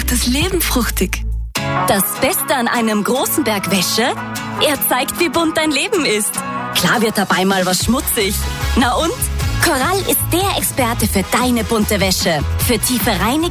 das Leben fruchtig. Das Beste an einem großen Berg Wäsche? Er zeigt, wie bunt dein Leben ist. Klar wird dabei mal was schmutzig. Na und? Coral ist der Experte für deine bunte Wäsche. Für tiefe Reinigung